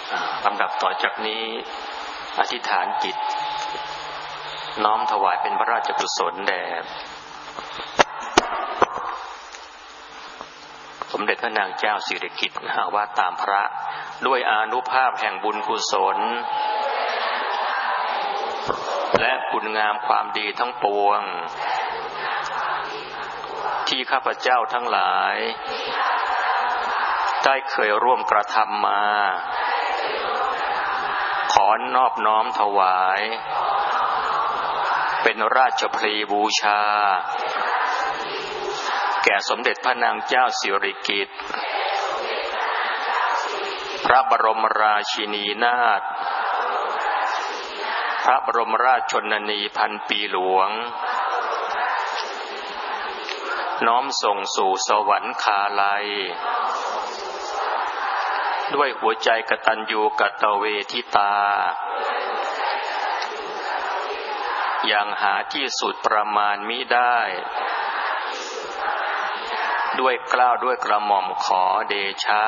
ลำดับต่อจากนี้อธิษฐานจิตน้อมถวายเป็นพระราชกุศลแด่สมเด็จพระนางเจ้าสิริกิติ์ว่าตามพระด้วยอานุภาพแห่งบุญกุศลและคุณงามความดีทั้งปวงที่ข้าพเจ้าทั้งหลายได้เคยร่วมกระทำมาขอนอบน้อมถวายเป็นราชพลีบูชาแก่สมเด็จพระนางเจ้าสิริกิติ์พระบรมราชินีนาถพระบรมราชชนนีพันปีหลวงน้อมส่งสู่สวรรคาลัยด้วยหัวใจกตัญญูกตเวทิตาอย่างหาที่สุดประมาณมิได้ด้วยเกล้าด้วยกระหม่อมขอเดชะ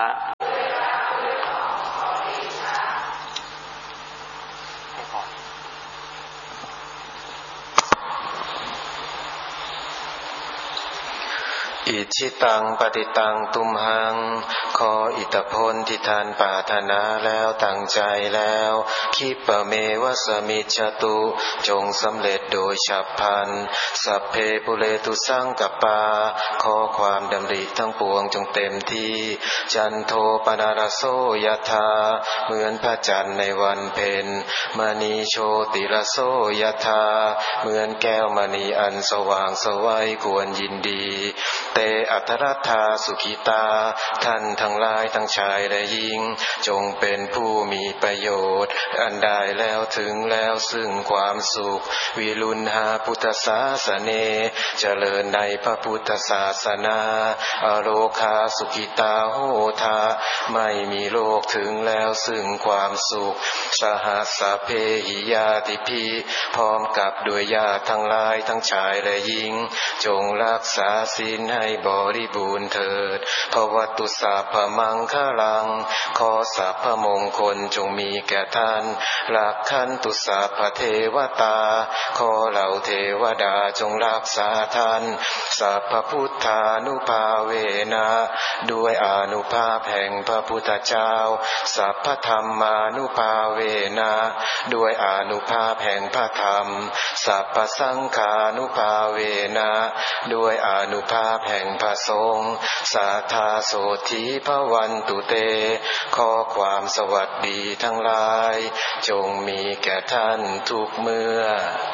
อิชิตังปฏิตังตุมหังขออิทธิพลที่ท่านปรารถนาแล้วตั้งใจแล้วคิปะเมวะสมิจฉตุจงสำเร็จโดยฉับพลันสัพเพปุเรตุสังกปาขอความดำริทั้งปวงจงเต็มที่จันโทปนารโสยถาเหมือนพระจันทร์ในวันเพ็ญมณีโชติรโสยถาเหมือนแก้วมณีอันสว่างไสวควรยินดีเตอัทรัตถาสุขิตาท่านทั้งหลายทั้งชายและหญิงจงเป็นผู้มีประโยชน์อันได้แล้วถึงแล้วซึ่งความสุขวิรุณหาพุทธศาสเนเจริญในพระพุทธศาสนาอโลคาสุขิตาโหทาไม่มีโลกถึงแล้วซึ่งความสุขสหัสสะเพหิยาติภิพร้อมกับด้วยญาติทั้งหลายทั้งชายและหญิงจงรักษาศีลให้บริบูรณ์เถิดภวัตตุสัพพมังคลังขอสัพพมงคลจงมีแก่ท่านรักขันตุสัพพเทวตาขอเหล่าเทวดาจงรักษาท่านสัพพพุทธานุภาเวนะด้วยอานุภาพแห่งพระพุทธเจ้าสัพพธรรมานุภาเวนะด้วยอานุภาพแห่งพระธรรมสัพพสังฆานุภาเวนะด้วยอานุภาพแห่งพระสงฆ์สัทธาโสธีภวันตุเตขอความสวัสดีทั้งหลายจงมีแก่ท่านทุกเมื่อ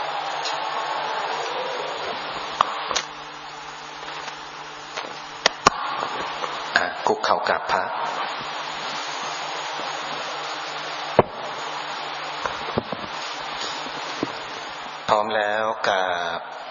คุกเข่ากราบพระพร้อมแล้วกราบ